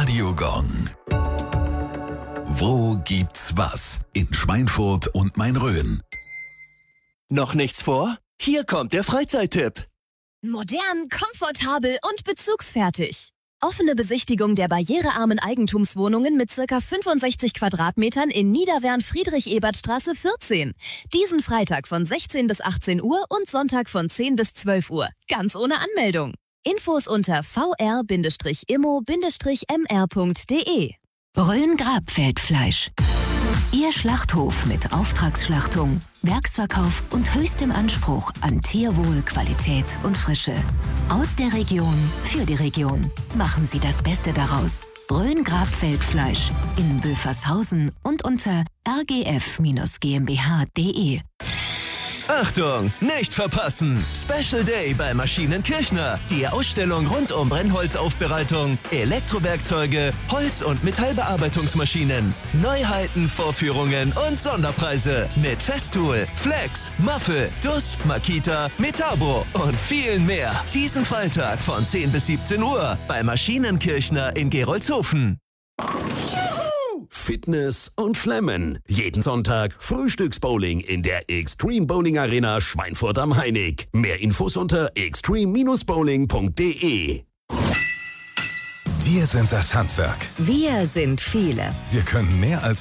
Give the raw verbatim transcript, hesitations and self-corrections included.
Radiogong. Wo gibt's was? In Schweinfurt und Main-Rhön. Noch nichts vor? Hier kommt der Freizeittipp. Modern, komfortabel und bezugsfertig. Offene Besichtigung der barrierearmen Eigentumswohnungen mit ca. fünfundsechzig Quadratmetern in Niederwern-Friedrich-Ebert-Straße vierzehn. Diesen Freitag von sechzehn bis achtzehn Uhr und Sonntag von zehn bis zwölf Uhr. Ganz ohne Anmeldung. Infos unter v r immo m r punkt d e. Rhön-Grabfeld-Fleisch. Ihr Schlachthof mit Auftragsschlachtung, Werksverkauf und höchstem Anspruch an Tierwohl, Qualität und Frische. Aus der Region für die Region. Machen Sie das Beste daraus. Rhön-Grabfeld-Fleisch in Böfershausen und unter r g f g m b h punkt d e. Achtung, nicht verpassen! Special Day bei Maschinenkirchner. Die Ausstellung rund um Brennholzaufbereitung, Elektrowerkzeuge, Holz- und Metallbearbeitungsmaschinen. Neuheiten, Vorführungen und Sonderpreise mit Festool, Flex, Muffel, D U S, Makita, Metabo und vielen mehr. Diesen Freitag von zehn bis siebzehn Uhr bei Maschinenkirchner in Gerolzhofen. Fitness und Schlemmen. Jeden Sonntag Frühstücksbowling in der Extreme Bowling Arena Schweinfurt am Heinig. Mehr Infos unter extreme bowling punkt d e. Wir sind das Handwerk. Wir sind viele. Wir können mehr als